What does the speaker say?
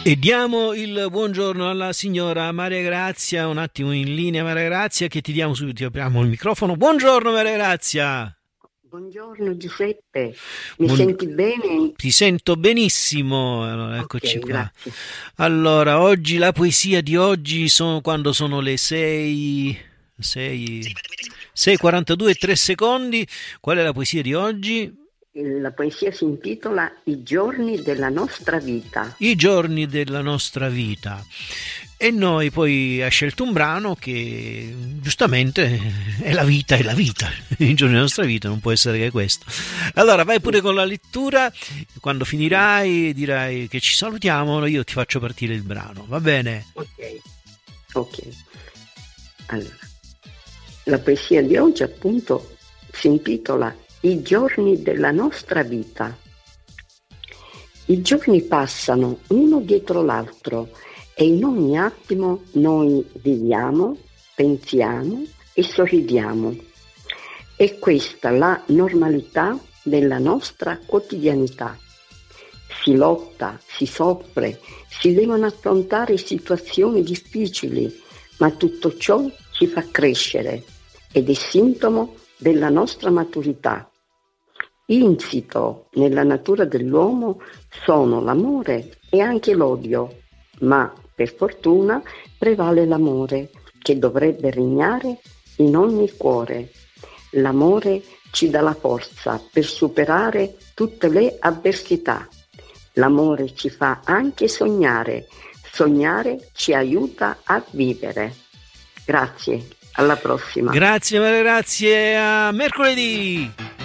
E diamo il buongiorno alla signora Maria Grazia, un attimo in linea Maria Grazia, che ti diamo subito, ti apriamo il microfono. Buongiorno Maria Grazia. Buongiorno Giuseppe, mi senti bene? Ti sento benissimo, allora, eccoci Ok, qua. grazie. Allora, oggi la poesia di oggi quando sono le 6:42 e 3 secondi. Qual è la poesia di oggi? La poesia si intitola I giorni della nostra vita. I giorni della nostra vita. E noi poi ha scelto un brano che giustamente è la vita, i giorni della nostra vita, non può essere che questo. Allora vai pure con la lettura, quando finirai dirai che ci salutiamo, io ti faccio partire il brano, va bene? Ok. Allora, la poesia di oggi appunto si intitola I giorni della nostra vita. I giorni passano uno dietro l'altro e in ogni attimo noi viviamo, pensiamo e sorridiamo. È questa la normalità della nostra quotidianità. Si lotta, si soffre, si devono affrontare situazioni difficili, ma tutto ciò ci fa crescere ed è sintomo della nostra maturità. Insito nella natura dell'uomo sono l'amore e anche l'odio, ma per fortuna prevale l'amore, che dovrebbe regnare in ogni cuore. L'amore ci dà la forza per superare tutte le avversità. L'amore ci fa anche sognare. Sognare ci aiuta a vivere. Grazie, alla prossima. Grazie Maria, grazie, a mercoledì.